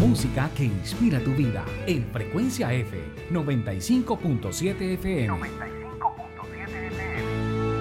música que inspira tu vida en Frecuencia F 95.7 FM.